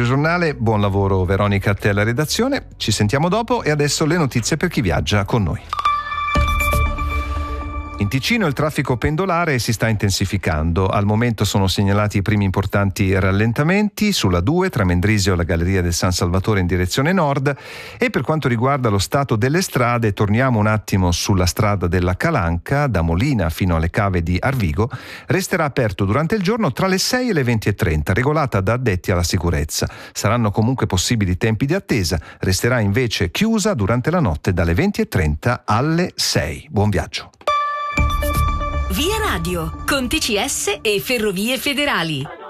radiogiornale. Buon lavoro Veronica, a te alla redazione. Ci sentiamo dopo e adesso le notizie per chi viaggia con noi. In Ticino il traffico pendolare si sta intensificando. Al momento sono segnalati i primi importanti rallentamenti sulla 2 tra Mendrisio e la Galleria del San Salvatore in direzione nord, e per quanto riguarda lo stato delle strade torniamo un attimo sulla strada della Calanca da Molina fino alle cave di Arvigo. Resterà aperto durante il giorno tra le 6 e le 20:30, regolata da addetti alla sicurezza. Saranno comunque possibili tempi di attesa, resterà invece chiusa durante la notte dalle 20:30 alle 6. Buon viaggio. Via Radio con TCS e Ferrovie Federali.